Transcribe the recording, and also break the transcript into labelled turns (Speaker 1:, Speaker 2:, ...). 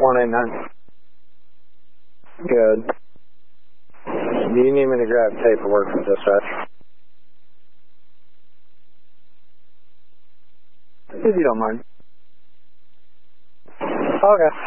Speaker 1: 499. Good. Do you need me to grab paperwork for dispatch? If you don't mind. Okay.